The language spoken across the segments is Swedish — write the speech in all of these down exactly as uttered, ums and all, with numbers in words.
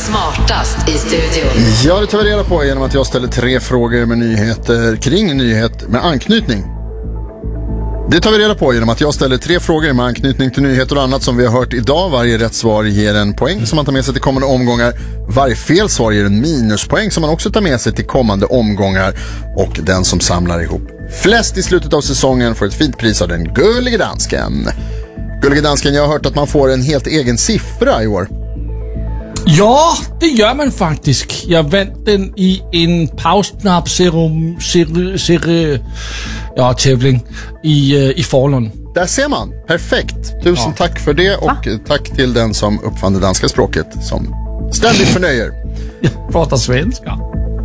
smartast i studion. Ja, det tar vi reda på genom att jag ställer tre frågor med nyheter kring nyhet med anknytning. Det tar vi reda på genom att jag ställer tre frågor med anknytning till nyheter och annat som vi har hört idag. Varje rätt svar ger en poäng som man tar med sig till kommande omgångar. Varje fel svar ger en minuspoäng som man också tar med sig till kommande omgångar. Och den som samlar ihop flest i slutet av säsongen får ett fint pris av den gullige dansken. Gullige dansken, jag har hört att man får en helt egen siffra i år. Ja, det gör man faktiskt. Jag vann den i en pausknap serum, ser, ser, ja, tävling i, i Falun. Där ser man. Perfekt. Tusen ja. tack för det och Va? tack till den som uppfann det danska språket som ständigt förnöjer. Jag pratar svenska.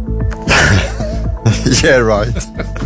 Yeah, right.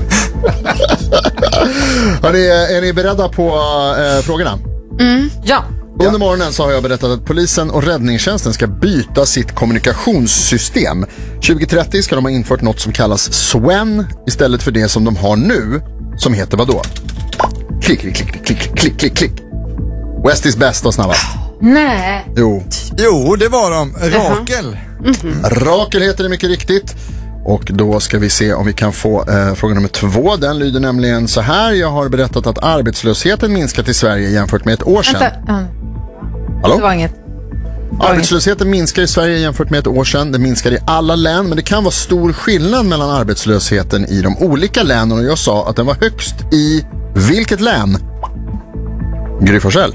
Hörrni, är ni beredda på äh, frågorna? Mm. Ja. Under morgonen så har jag berättat att polisen och räddningstjänsten ska byta sitt kommunikationssystem. tjugo trettio ska de ha infört något som kallas S W E N istället för det som de har nu, som heter vadå? Klick, klick, klick, klick, klick, klick, klick. West is best och snabbast. Nej. Jo. Jo, det var de. Rakel. Mm-hmm. Rakel heter det mycket riktigt. Och då ska vi se om vi kan få eh, fråga nummer två. Den lyder nämligen så här. Jag har berättat att arbetslösheten minskat i Sverige jämfört med ett år sedan. Vänta. Uh. Hallå? Det var inget. Arbetslösheten minskar i Sverige jämfört med ett år sedan. Det minskar i alla län, men det kan vara stor skillnad mellan arbetslösheten i de olika länen. Och jag sa att den var högst i vilket län? Gry Forssell.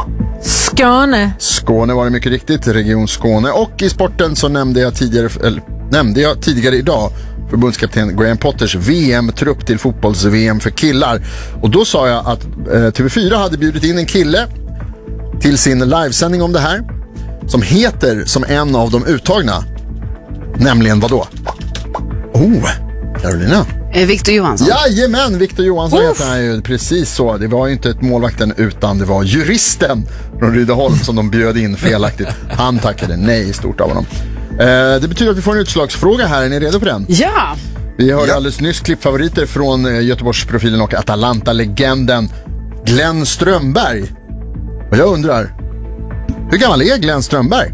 Skåne. Skåne var det mycket riktigt, Region Skåne. Och i sporten så nämnde jag tidigare, eller, nämnde jag tidigare idag förbundskapten Graham Potters V M-trupp till fotbolls-V M för killar. Och då sa jag att eh, T V fyra hade bjudit in en kille till sin livesändning om det här, som heter som en av de uttagna. Nämligen vad då? Oh, Carolina. Eh, Victor Johansson. Jajamän, Victor Johansson heter han ju. Precis så. Det var ju inte ett målvakten utan det var juristen från Rydaholm som de bjöd in felaktigt. Han tackade nej i stort av honom. Eh, det betyder att vi får en utslagsfråga här. Är ni redo på den? Ja. Vi hörde alldeles nyss klippfavoriter från Göteborgsprofilen och Atalanta-legenden Glenn Strömberg. Och jag undrar, hur gammal är Glenn Strömberg?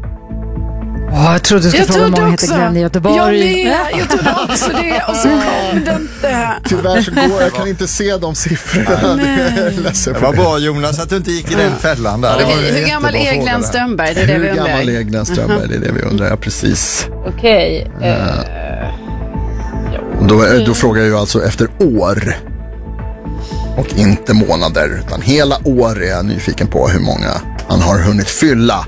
Oh, jag trodde du skulle jag fråga hur många heter Glenn i Göteborg. Jag med, jag trodde också det. Och så kom det inte. Tyvärr så går jag kan inte se de siffrorna. Det, det var bra, Jonas, att du inte gick i den fällan där. Okay, det var hur gammal är Glenn Strömberg? Det är det vi undrar. Hur gammal är Glenn Strömberg? Det är det vi undrar, ja, precis. Okej. Okay, uh, uh, då, då frågar jag ju alltså efter år. Och inte månader, utan hela år är jag nyfiken på hur många han har hunnit fylla.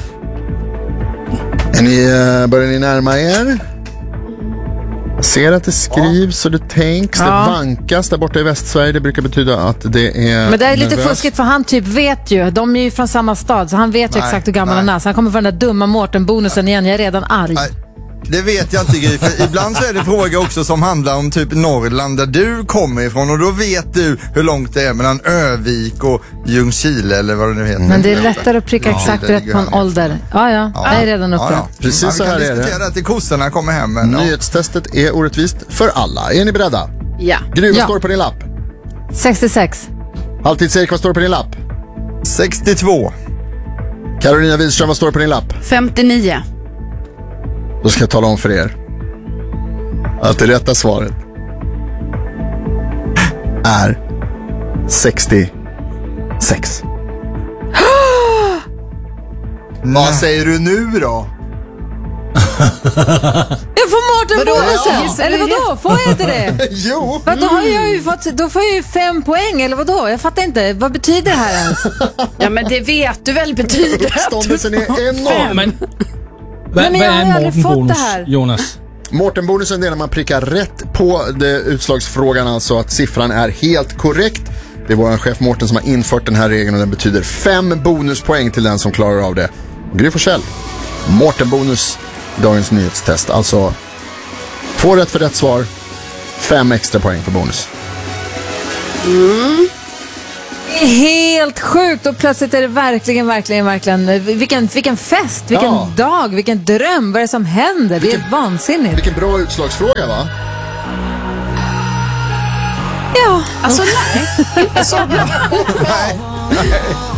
Är ni, börjar ni närma er? Jag ser att det skrivs och det tänks, ja. Det vankas där borta i Västsverige. Det brukar betyda att det är Men det är lite nervöst. fuskigt för han typ vet ju. De är ju från samma stad så han vet ju nej, exakt hur gammal han är. Så han kommer från den där dumma Mårten-bonusen igen. Jag är redan arg. Nej. Det vet jag inte, Gry, för ibland så är det frågor också som handlar om typ Norrland där du kommer ifrån och då vet du hur långt det är mellan Övik och Ljungskile eller vad det nu heter. Men det är lättare att pricka ja, exakt rätt på en ålder. Ja, ja, ja. Jag är redan uppe. Ja, ja. Precis man så här är det. Det till kossorna kommer hem. Men, nyhetstestet ja. är orättvist för alla. Är ni beredda? Ja. Gry, vad ja. står på din lapp? sextiosex. Halvtids-Erik, vad står på din lapp? sextiotvå. Carolina Widström, vad står på din lapp? femtionio. Då ska jag tala om för er att det rätta svaret är sextiosex. Vad säger du nu då? Jag får Mårten-bonusen. Eller vadå? Får jag inte det? Jo. För då, har jag ju fått, då får jag ju fem poäng. Eller vadå? Jag fattar inte. Vad betyder det här ens? Ja, men det vet du väl betyder. Uppståndelsen är enorm. Men Nej, men jag har aldrig fått det här. Jonas. Mårten-bonusen är när man prickar rätt på det utslagsfrågan, alltså att siffran är helt korrekt. Det är vår chef Mårten som har infört den här regeln och den betyder fem bonuspoäng till den som klarar av det. Gry Forssell, Mårten-bonus, dagens nyhetstest. Alltså två rätt för rätt svar, fem extra poäng för bonus. Mm. Helt sjukt och plötsligt är det verkligen, verkligen, verkligen vilken, vilken fest, vilken ja. dag, vilken dröm, vad är det som händer? Vilken, det är vansinnigt. Vilken bra utslagsfråga, va? Ja. Alltså nej, inte så bra.